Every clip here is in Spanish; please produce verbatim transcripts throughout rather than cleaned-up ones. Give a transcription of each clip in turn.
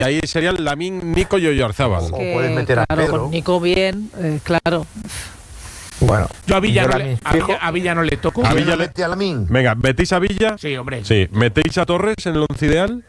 ahí serían Lamine, Nico y Oyarzábal. O puedes meter a claro, Pedro. con Nico bien, eh, claro. Bueno, yo a Villa, yo no la le, mis- a, Villa, a Villa no le toco. A Villa le- mete a Lamine. Venga, ¿metéis a Villa? Sí, hombre. Sí. ¿Metéis a Torres en el once ideal?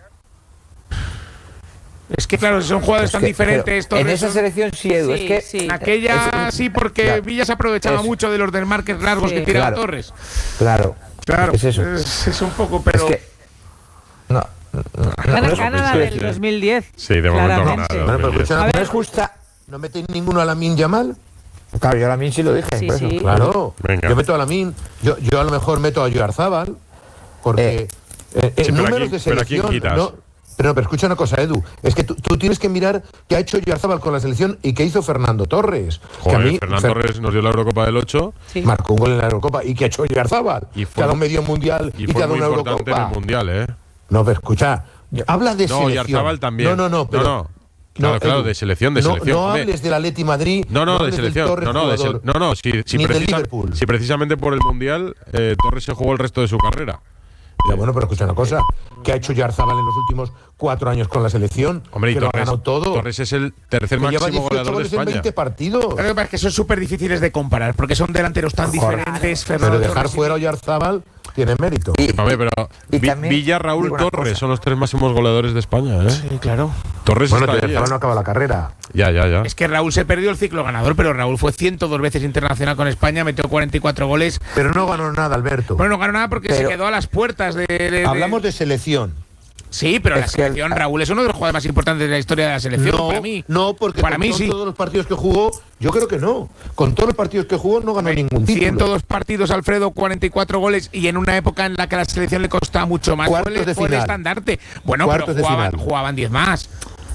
Es que claro, son jugadores es tan que- diferentes. pero en Torres, esa son- selección sí, Edu, Sí, es que sí. en aquella es- sí, porque claro. Villa se aprovechaba Eso. mucho de los desmarques largos Sí. que tiraba Claro. Torres. Claro, Claro, es eso. Es, es un poco, pero. Es que no, no, no, Gana, no, gana la sí, del sí. dos mil diez. Sí, de momento claramente. gana la Bueno, pero escucha una A cosa, ver. no es justa. ¿no metéis ninguno a Lamine Yamal? Claro, yo a mí sí lo dije. Sí, por eso. sí. Claro. Venga. Yo meto a Lamine. Yo, yo a lo mejor meto a Oyarzábal. Porque Eh. eh, en Sí, pero números ¿a quién- de pero ¿a quién selección. quitas? No, pero, pero escucha una cosa, Edu. Es que tú, tú tienes que mirar qué ha hecho Oyarzábal con la selección y qué hizo Fernando Torres. que a Joder, mí, Fernando Fer- Torres nos dio la Eurocopa del ocho Sí. marcó un gol en la Eurocopa. ¿Y qué ha hecho Oyarzábal? y Que fue, ha dado medio mundial y, y que fue ha dado muy una importante en el Eurocopa. Mundial, ¿eh? No, pero escucha. Habla de No, selección. Oyarzábal también. No, no, no. Pero, no, no. Claro, claro, Edu, de selección, de no, selección. No Hombre. hables del Atleti Madrid. No, no, de hables del selección. Torres No, no, de jugador, sele- no, no, si, si, ni del precisa- Liverpool. si precisamente por el Mundial eh, Torres se jugó el resto de su carrera. Ya, bueno, pero escucha una cosa. ¿Qué ha hecho Oyarzábal en los últimos cuatro años con la selección? Hombre, y que lo ha Torres, ganado todo. Torres es el tercer que lleva máximo dieciocho goleador de goles en España. veinte partidos. Lo que pasa es que son súper difíciles de comparar, porque son delanteros tan Joder. diferentes. Pero Fernando dejar Torres y- fuera a Oyarzábal tiene mérito. Y- Hombre, pero y Vi- también Villa, Raúl, digo una Torres cosa. son los tres máximos goleadores de España, ¿eh? Sí, claro. Torres Bueno, está ahí, Oyarzábal ¿eh? no acaba la carrera. Ya, ya, ya. Es que Raúl se perdió el ciclo ganador, pero Raúl fue ciento dos veces internacional con España, metió cuarenta y cuatro goles. Pero no ganó nada, Alberto. Bueno, no ganó nada porque Pero- se quedó a las puertas de. de- de- Hablamos de selección. Sí, pero la Es que el- selección, Raúl es uno de los jugadores más importantes de la historia de la selección. No, para mí. no, porque para con mí to- sí. todos los partidos que jugó, yo creo que no. Con todos los partidos que jugó no ganó ningún título. ciento dos partidos, Alfredo, cuarenta y cuatro goles, y en una época en la que a la selección le costaba mucho más. Cuartos fue el- de fue el final. estandarte. Bueno, Cuartos pero de jugaban, final. jugaban diez más.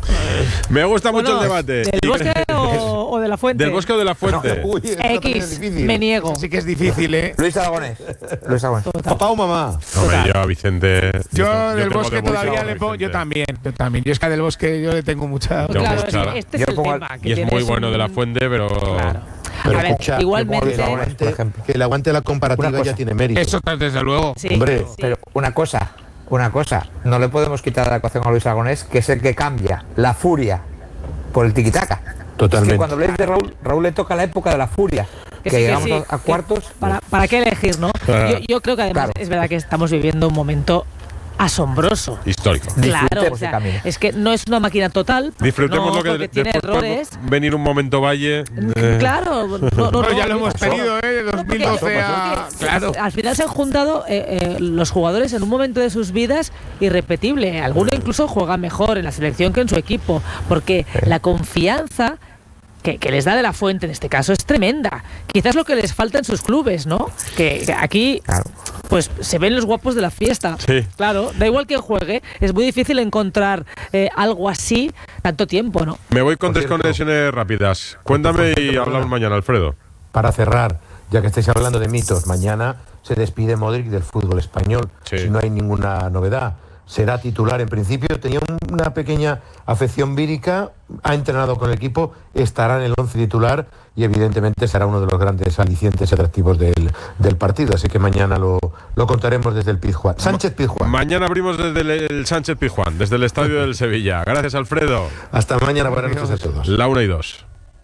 Me gusta mucho Bueno, el debate. ¿Del Bosque o, o de la Fuente? Del Bosque o de la Fuente. Uy, esto también es X, difícil. me niego. Así que es difícil, ¿eh? Luis Aragonés. Luis Aragonés. Papá o mamá. Hombre, yo a Vicente. Yo, del tengo Bosque de muy todavía cerca a le pongo. Yo Vicente. también, yo también. Yo es que a del Bosque yo le tengo mucha. Tengo Claro, mucha- es que este Yo es el pongo al- tema. que Y es tienes muy bueno un- de la Fuente, pero. Claro. Pero a ver, escucha, igualmente. Luis Aragonés, por Igualmente, ejemplo. que el aguante de la comparativa Una cosa. ya tiene mérito. Eso desde luego. Sí, Hombre, sí. Pero una cosa, una cosa, no le podemos quitar la ecuación a Luis Aragonés, que es el que cambia la furia por el tiquitaca. Totalmente. Es que cuando habléis de Raúl, Raúl le toca la época de la furia. Que Que, sí, que llegamos sí, a, a que cuartos. ¿Para, ¿Para qué elegir, no? Ah. Yo, yo creo que además Claro. es verdad que estamos viviendo un momento asombroso. Histórico. Claro, Disfrutemos o sea, de camino. es que no es una máquina total. porque Disfrutemos no, lo que porque tiene después puede errores. venir un momento valle. eh, Claro, no, no, Bueno, no, ya lo no, hemos pasó. tenido, ¿eh? De No, dos porque- mil doce a. porque Claro. Al final se han juntado eh, eh, los jugadores en un momento de sus vidas irrepetible. Alguno incluso juega mejor en la selección que en su equipo, porque la confianza que, que les da de la Fuente en este caso es tremenda. Quizás lo que les falta en sus clubes, ¿no? Que, que aquí Claro. pues se ven los guapos de la fiesta. Sí. Claro, da igual que juegue, es muy difícil encontrar eh, algo así tanto tiempo, ¿no? Me voy con Por cierto. desconexiones rápidas. Cuéntame y hablamos mañana, Alfredo. Para cerrar, ya que estáis hablando de mitos, mañana se despide Modric del fútbol español, Sí. si no hay ninguna novedad. Será titular en principio, tenía un- una pequeña afección vírica, ha entrenado con el equipo, estará en el once titular y evidentemente será uno de los grandes alicientes y atractivos del, del partido, así que mañana lo, lo contaremos desde el Pizjuán. Sánchez Pizjuán. Mañana abrimos desde el, el Sánchez Pizjuán, desde el estadio del Sevilla. Gracias, Alfredo. Hasta mañana, buenas noches a todos. La una y dos.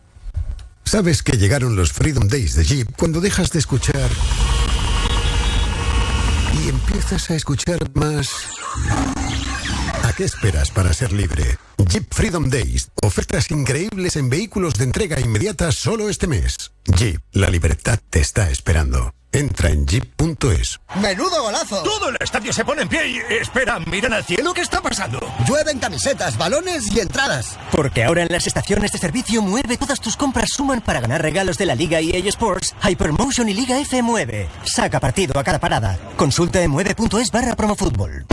Sabes que llegaron los Freedom Days de Jeep cuando dejas de escuchar y empiezas a escuchar más. ¿A qué esperas para ser libre? Jeep Freedom Days. Ofertas increíbles en vehículos de entrega inmediata solo este mes. Jeep, la libertad te está esperando. Entra en jeep punto es. ¡Menudo golazo! Todo el estadio se pone en pie y... Espera, miran al cielo, ¿qué está pasando? Llueven camisetas, balones y entradas. Porque ahora en las estaciones de servicio Mueve todas tus compras suman para ganar regalos de la Liga E A Sports, Hypermotion y Liga F Mueve. Saca partido a cada parada. Consulta en mueve punto es barra promofútbol.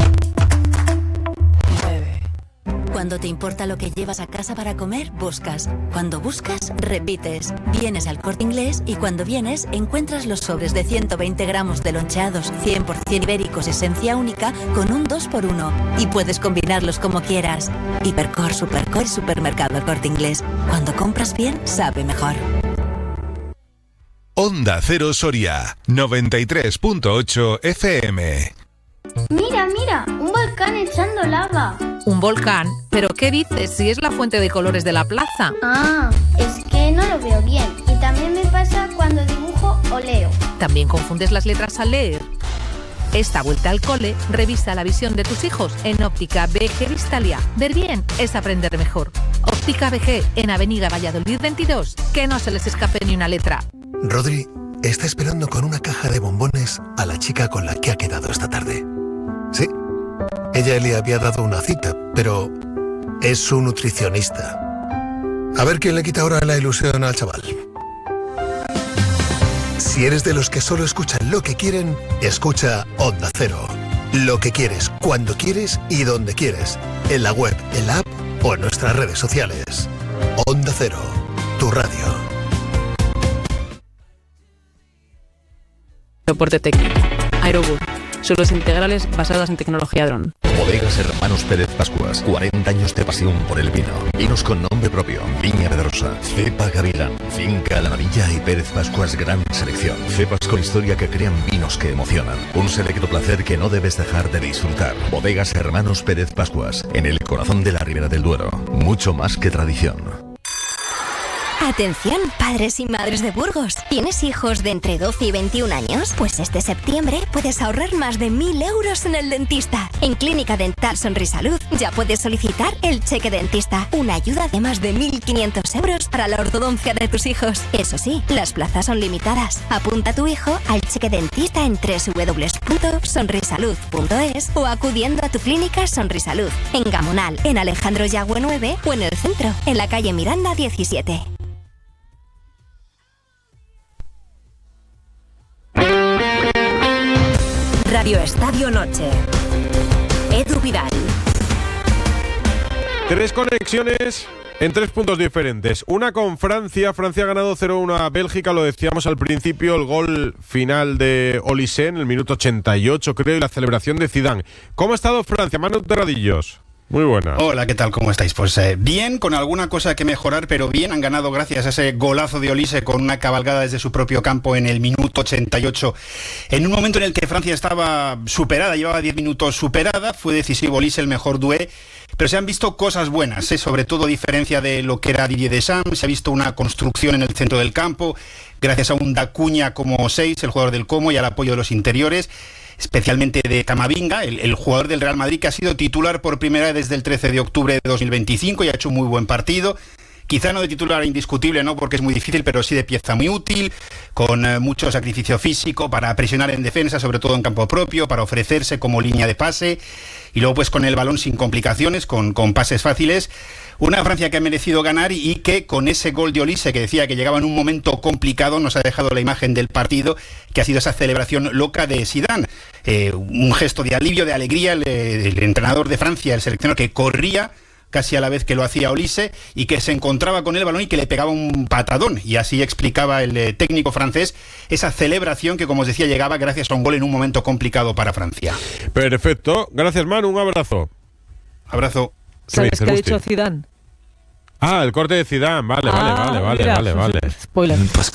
Cuando te importa lo que llevas a casa para comer, buscas. Cuando buscas, repites. Vienes al Corte Inglés y cuando vienes, encuentras los sobres de ciento veinte gramos de loncheados cien por ciento ibéricos esencia única con un dos por uno. Y puedes combinarlos como quieras. Hipercor, Supercor y Supermercado El Corte Inglés. Cuando compras bien, sabe mejor. Onda Cero Soria, noventa y tres punto ocho F M. Mira, mira, un volcán echando lava. ¿Un volcán? ¿Pero qué dices? Si es la fuente de colores de la plaza. Ah, es que no lo veo bien. Y también me pasa cuando dibujo o leo. ¿También confundes las letras al leer? Esta vuelta al cole, revisa la visión de tus hijos en Óptica B G Vistalia. Ver bien es aprender mejor. Óptica B G en Avenida Valladolid veintidós. Que no se les escape ni una letra. Rodri está esperando con una caja de bombones a la chica con la que ha quedado esta tarde. Sí, ella le había dado una cita, pero es su nutricionista. A ver quién le quita ahora la ilusión al chaval. Si eres de los que solo escuchan lo que quieren, escucha Onda Cero. Lo que quieres, cuando quieres y donde quieres. En la web, en la app o en nuestras redes sociales. Onda Cero, tu radio. Soporte técnico. Aerobus. Suelos integrales basadas en tecnología dron. Bodegas Hermanos Pérez Pascuas. cuarenta años de pasión por el vino. Vinos con nombre propio. Viña Pedrosa. Cepa Gavilán. Finca La Navilla y Pérez Pascuas Gran Selección. Cepas con historia que crean vinos que emocionan. Un selecto placer que no debes dejar de disfrutar. Bodegas Hermanos Pérez Pascuas. En el corazón de la Ribera del Duero. Mucho más que tradición. Atención, padres y madres de Burgos. ¿Tienes hijos de entre doce y veintiún años? Pues este septiembre puedes ahorrar más de mil euros en el dentista. En Clínica Dental Sonrisalud ya puedes solicitar el cheque dentista, una ayuda de más de mil quinientos euros para la ortodoncia de tus hijos. Eso sí, las plazas son limitadas. Apunta a tu hijo al cheque dentista en doble u doble u doble u punto sonrisalud punto es o acudiendo a tu clínica Sonrisalud, en Gamonal, en Alejandro Yagüe nueve o en el centro, en la calle Miranda diecisiete. Radio Estadio Noche. Edu Vidal. Tres conexiones en tres puntos diferentes. Una con Francia. Francia ha ganado cero uno a Bélgica, lo decíamos al principio, el gol final de Olise en el minuto ochenta y ocho, creo, y la celebración de Zidane. ¿Cómo ha estado Francia? Manu Terradillos. Muy buena. Hola, ¿qué tal? ¿Cómo estáis? Pues eh, bien, con alguna cosa que mejorar, pero bien. Han ganado gracias a ese golazo de Olise con una cabalgada desde su propio campo en el minuto ochenta y ocho. En un momento en el que Francia estaba superada, llevaba diez minutos superada, fue decisivo Olise, el mejor Doué. Pero se han visto cosas buenas, ¿eh? Sobre todo a diferencia de lo que era Didier Deschamps. Se ha visto una construcción en el centro del campo, gracias a un Dacuña como seis, el jugador del Como, y al apoyo de los interiores, especialmente de Camavinga, el, el jugador del Real Madrid que ha sido titular por primera vez desde el trece de octubre de dos mil veinticinco y ha hecho un muy buen partido. Quizá no de titular indiscutible, ¿no?, porque es muy difícil, pero sí de pieza muy útil, con eh, mucho sacrificio físico para presionar en defensa, sobre todo en campo propio, para ofrecerse como línea de pase, y luego pues con el balón sin complicaciones, con, con pases fáciles. Una Francia que ha merecido ganar y que con ese gol de Olise, que decía que llegaba en un momento complicado, nos ha dejado la imagen del partido, que ha sido esa celebración loca de Zidane. Eh, un gesto de alivio, de alegría, el, el entrenador de Francia, el seleccionador, que corría casi a la vez que lo hacía Olise y que se encontraba con el balón y que le pegaba un patadón, y así explicaba el eh, técnico francés esa celebración que, como os decía, llegaba gracias a un gol en un momento complicado para Francia. Perfecto, gracias Manu, un abrazo. Abrazo. ¿Sabes qué ha dicho Zidane? Ah, el corte de Zidane, vale, ah, vale, vale, mira, vale, vale, vale. Spoiler.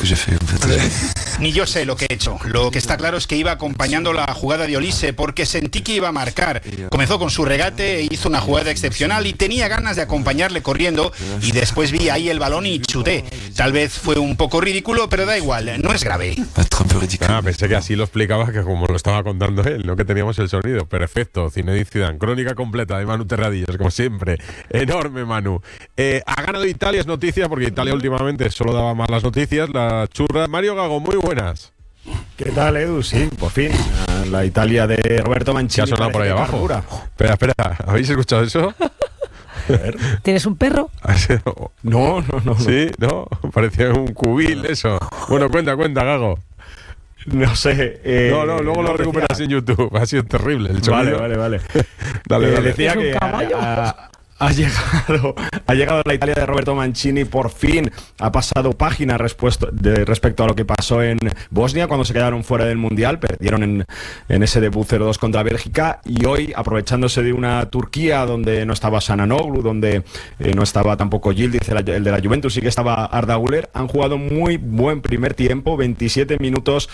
Ni yo sé lo que he hecho. Lo que está claro es que iba acompañando la jugada de Olise porque sentí que iba a marcar. Comenzó con su regate, hizo una jugada excepcional y tenía ganas de acompañarle corriendo, y después vi ahí el balón y chuté. Tal vez fue un poco ridículo, pero da igual, no es grave. Ah, pensé que así lo explicaba, que como lo estaba contando él, no que teníamos el sonido. Perfecto, Zinedine Zidane. Crónica completa de Manu Terradillos, como siempre. Enorme, Manu. Eh, ha ganado Italia, es noticia, porque Italia últimamente solo daba malas noticias. La churra. Mario Gago, muy buenas. ¿Qué tal, Edu? Sí, por fin. La Italia de Roberto Mancini. ¿Qué ha sonado por ahí abajo? Carbura. Espera, espera. ¿Habéis escuchado eso? ¿Tienes un perro? No, no, no. Sí, no. Parecía un cubil eso. Bueno, cuenta, cuenta, Gago. No sé. Eh, no, no, luego lo recuperas decía... en YouTube. Ha sido terrible el sonido. Vale, vale, vale. dale, eh, dale. Decía ¿Es un que caballo? A, a, Ha llegado, ha llegado la Italia de Roberto Mancini, por fin ha pasado página respuesto, de, respecto a lo que pasó en Bosnia cuando se quedaron fuera del Mundial, perdieron en, en ese debut cero dos contra Bélgica, y hoy, aprovechándose de una Turquía donde no estaba Şananoglu, donde eh, no estaba tampoco Yildiz, el, el de la Juventus, sí que estaba Arda Güler, han jugado muy buen primer tiempo, veintisiete minutos.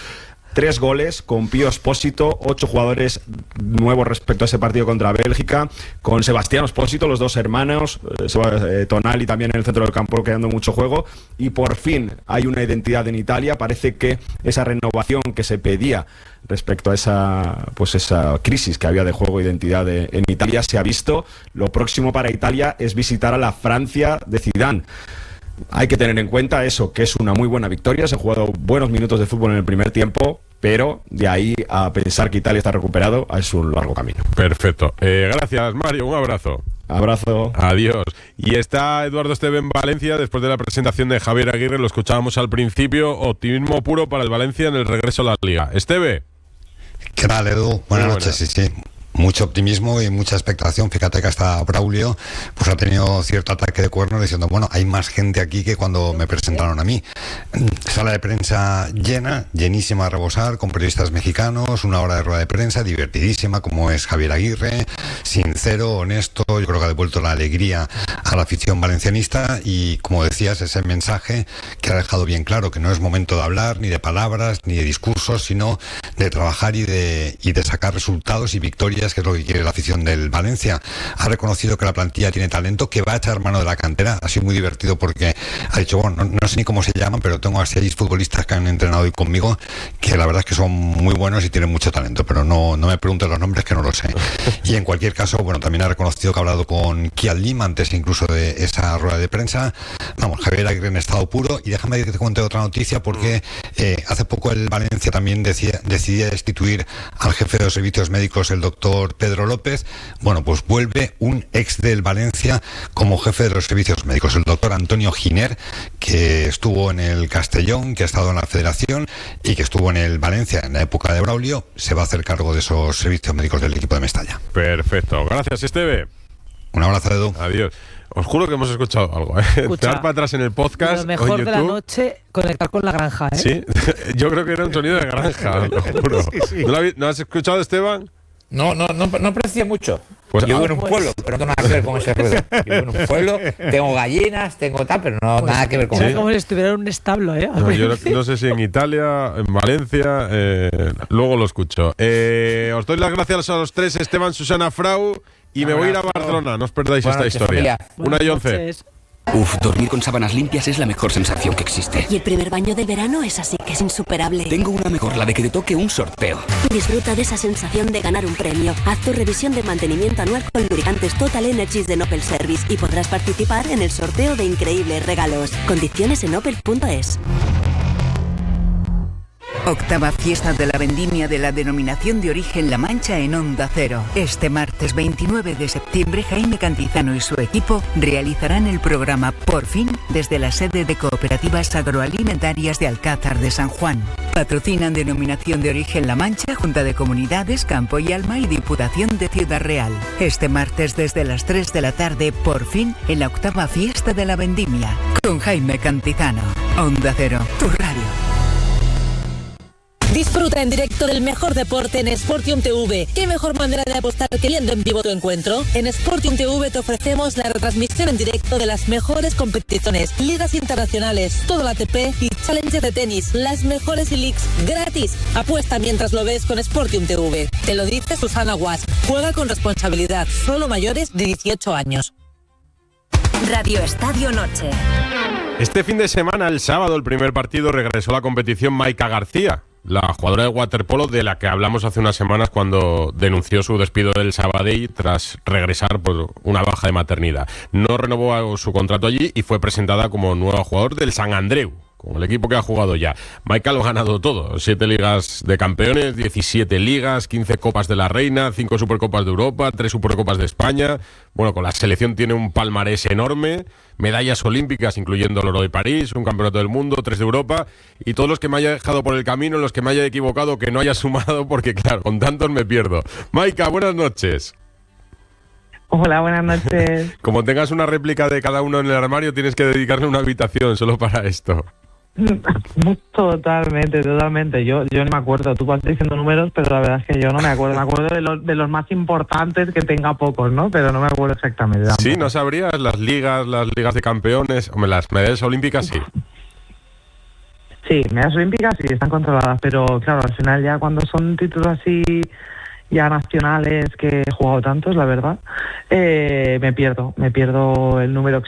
tres goles, con Pío Espósito, ocho jugadores nuevos respecto a ese partido contra Bélgica, con Sebastián Espósito, los dos hermanos, eh, Tonali también en el centro del campo creando mucho juego, y por fin hay una identidad en Italia. Parece que esa renovación que se pedía respecto a esa, pues esa crisis que había de juego e identidad de, en Italia se ha visto. Lo próximo para Italia es visitar a la Francia de Zidane. Hay que tener en cuenta eso, que es una muy buena victoria, se han jugado buenos minutos de fútbol en el primer tiempo, pero de ahí a pensar que Italia está recuperado es un largo camino. Perfecto. Eh, gracias, Mario, un abrazo. Abrazo. Adiós. Y está Eduardo Esteve en Valencia después de la presentación de Javier Aguirre, lo escuchábamos al principio, optimismo puro para el Valencia en el regreso a la Liga. Esteve. ¿Qué tal, Edu? Buenas Muy noches, buena. sí, sí. Mucho optimismo y mucha expectación. Fíjate que hasta Braulio pues ha tenido cierto ataque de cuernos diciendo, bueno, hay más gente aquí que cuando me presentaron a mí. Sala de prensa llena, llenísima a rebosar, con periodistas mexicanos, una hora de rueda de prensa divertidísima, como es Javier Aguirre, sincero, honesto. Yo creo que ha devuelto la alegría a la afición valencianista y, como decías, ese mensaje que ha dejado bien claro que no es momento de hablar ni de palabras ni de discursos, sino de trabajar y de, y de sacar resultados y victorias, que es lo que quiere la afición del Valencia. Ha reconocido que la plantilla tiene talento, que va a echar mano de la cantera. Ha sido muy divertido porque ha dicho, bueno, no, no sé ni cómo se llaman, pero tengo a seis futbolistas que han entrenado hoy conmigo, que la verdad es que son muy buenos y tienen mucho talento, pero no, no me pregunten los nombres, que no lo sé. Y en cualquier caso, bueno, también ha reconocido que ha hablado con Kian Lim antes incluso de esa rueda de prensa. Vamos, Javier Aguirre en estado puro. Y déjame que te cuente otra noticia, porque eh, hace poco el Valencia también decía, decidía destituir al jefe de los servicios médicos, el doctor Pedro López. Bueno, pues vuelve un ex del Valencia como jefe de los servicios médicos, el doctor Antonio Giner, que estuvo en el Castellón, que ha estado en la Federación y que estuvo en el Valencia en la época de Braulio. Se va a hacer cargo de esos servicios médicos del equipo de Mestalla. Perfecto, gracias, Esteve. Un abrazo, Edu. Adiós. Os juro que hemos escuchado algo, ¿eh? Estar para atrás en el podcast. Lo mejor o en de la noche, conectar con la granja, ¿eh? Sí, yo creo que era un sonido de granja, lo juro. Sí, sí. ¿No, ¿No has escuchado, Esteban? No, no, no, no aprecia mucho. Pues, yo vivo ah, en un pues. pueblo, pero no tengo nada que ver con ese ruido. Yo vivo en un pueblo, tengo gallinas, tengo tal, pero no pues, nada que ver con eso. Es como si estuviera en un establo, ¿eh? No, yo no sé si en Italia, en Valencia, eh, luego lo escucho. Eh, os doy las gracias a los tres, Esteban, Susana, Frau, y me voy a ir a Barcelona. No os perdáis Buenas esta noches, historia. Familia. Una y once. Uf, dormir con sábanas limpias es la mejor sensación que existe. Y el primer baño del verano es así que es insuperable. Tengo una mejor, la de que te toque un sorteo. Disfruta de esa sensación de ganar un premio. Haz tu revisión de mantenimiento anual con lubricantes Total Energies de Opel Service y podrás participar en el sorteo de increíbles regalos. Condiciones en opel punto es. Octava fiesta de la vendimia de la denominación de origen La Mancha en Onda Cero. Este martes veintinueve de septiembre, Jaime Cantizano y su equipo realizarán el programa Por Fin desde la sede de Cooperativas Agroalimentarias de Alcázar de San Juan. Patrocinan denominación de origen La Mancha, Junta de Comunidades, Campo y Alma y Diputación de Ciudad Real. Este martes desde las tres de la tarde, Por Fin, en la octava fiesta de la vendimia. Con Jaime Cantizano. Onda Cero, tu radio. Disfruta en directo del mejor deporte en Sportium T V. ¿Qué mejor manera de apostar que viendo en vivo tu encuentro? En Sportium T V te ofrecemos la retransmisión en directo de las mejores competiciones, ligas internacionales, todo la A T P y Challenger de tenis, las mejores e-leagues gratis. Apuesta mientras lo ves con Sportium T V. Te lo dice Susana Guas. Juega con responsabilidad. Solo mayores de dieciocho años. Radio Estadio Noche. Este fin de semana, el sábado, el primer partido, regresó a la competición Maika García, la jugadora de waterpolo de la que hablamos hace unas semanas cuando denunció su despido del Sabadell tras regresar por una baja de maternidad. No renovó su contrato allí y fue presentada como nueva jugador del Sant Andreu, con el equipo que ha jugado ya. Maika lo ha ganado todo: siete ligas de campeones, diecisiete ligas, quince copas de la reina, cinco supercopas de Europa, tres supercopas de España. Bueno, con la selección tiene un palmarés enorme, medallas olímpicas, incluyendo el oro de París, un campeonato del mundo, tres de Europa, y todos los que me haya dejado por el camino, los que me haya equivocado, que no haya sumado, porque claro, con tantos me pierdo. Maika, buenas noches. Hola, buenas noches. Como tengas una réplica de cada uno en el armario, tienes que dedicarle una habitación solo para esto. Totalmente, totalmente. Yo, yo no me acuerdo. Tú vas diciendo números, pero la verdad es que yo no me acuerdo. Me acuerdo de los, de los más importantes, que tenga pocos, ¿no? Pero no me acuerdo exactamente. Sí, ¿no sabrías? Las ligas, las ligas de campeones, hombre, las medallas olímpicas sí. Sí, medallas olímpicas sí están controladas, pero claro, al final ya cuando son títulos así ya nacionales, que he jugado tantos, la verdad, eh, me pierdo, me pierdo el número